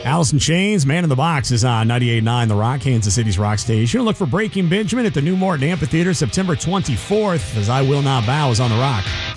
Alice in Chains, Man in the Box is on 98.9 The Rock, Kansas City's rock station. Look for Breaking Benjamin at the New Morton Amphitheater September 24th, as I Will Not Bow is on The Rock.